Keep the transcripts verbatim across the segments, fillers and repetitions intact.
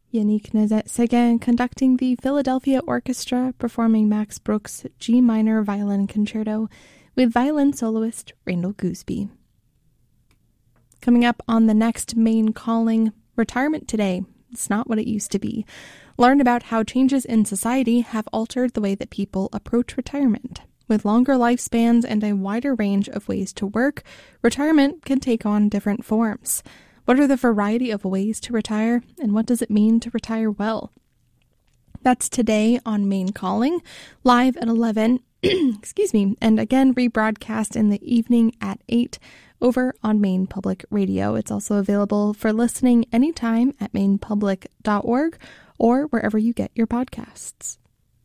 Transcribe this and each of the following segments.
Yannick Nézet-Séguin conducting the Philadelphia Orchestra, performing Max Bruch's G minor violin concerto with violin soloist Randall Gooseby. Coming up on the next Maine Calling, retirement today. It's not what it used to be. Learn about how changes in society have altered the way that people approach retirement. With longer lifespans and a wider range of ways to work, retirement can take on different forms. What are the variety of ways to retire, and what does it mean to retire well? That's today on Maine Calling, live at eleven, excuse me, and again rebroadcast in the evening at eight over on Maine Public Radio. It's also available for listening anytime at maine public dot org or wherever you get your podcasts.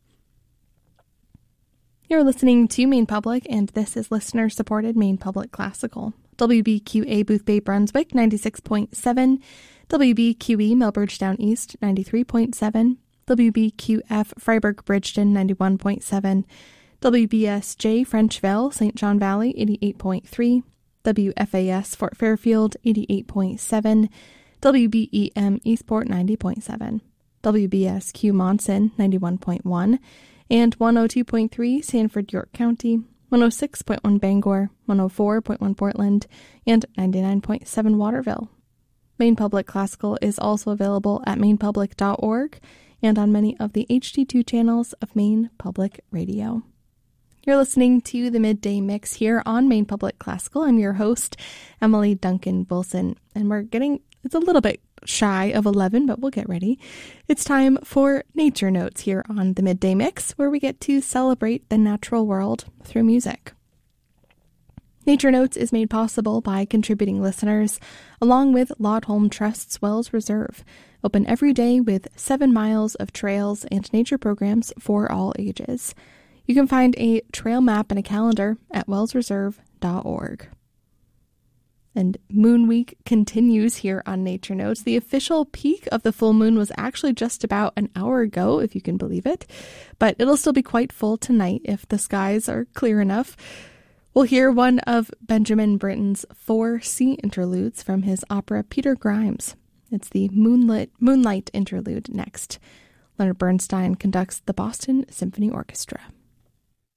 You're listening to Maine Public, and this is listener-supported Maine Public Classical. W B Q A Boothbay Brunswick ninety-six point seven, W B Q E Melbridge Down East ninety-three point seven, W B Q F Freiburg Bridgeton ninety-one point seven, W B S J Frenchville Saint John Valley eighty-eight point three, W F A S Fort Fairfield eighty-eight point seven, W B E M Eastport ninety point seven, W B S Q Monson ninety-one point one, and one oh two point three Sanford York County, one oh six point one Bangor, one oh four point one Portland, and ninety-nine point seven Waterville. Maine Public Classical is also available at maine public dot org and on many of the H D two channels of Maine Public Radio. You're listening to the Midday Mix here on Maine Public Classical. I'm your host, Emily Duncan Wilson, and we're getting, it's a little bit shy of eleven, but we'll get ready. It's time for Nature Notes here on the Midday Mix, where we get to celebrate the natural world through music. Nature Notes is made possible by contributing listeners, along with Laudholm Trust's Wells Reserve, open every day with seven miles of trails and nature programs for all ages. You can find a trail map and a calendar at wells reserve dot org. And Moon Week continues here on Nature Notes. The official peak of the full moon was actually just about an hour ago, if you can believe it. But it'll still be quite full tonight if the skies are clear enough. We'll hear one of Benjamin Britten's four sea interludes from his opera Peter Grimes. It's the Moonlit Moonlight Interlude next. Leonard Bernstein conducts the Boston Symphony Orchestra.